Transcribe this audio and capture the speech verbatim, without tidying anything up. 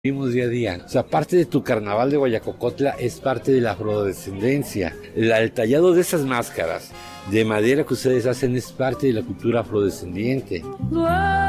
vivimos día a día. O sea, parte de tu carnaval de Guayacocotla es parte de la afrodescendencia. La- el tallado de esas máscaras de madera que ustedes hacen es parte de la cultura afrodescendiente.